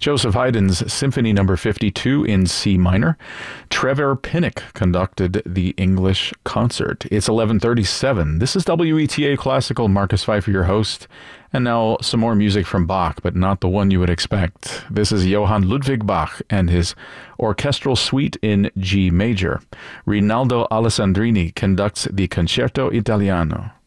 Joseph Haydn's Symphony No. 52 in C minor. Trevor Pinnock conducted the English concert. It's 11:37. This is WETA Classical. Marcus Pfeiffer, your host. And now some more music from Bach, but not the one you would expect. This is Johann Ludwig Bach and his orchestral suite in G major. Rinaldo Alessandrini conducts the Concerto Italiano.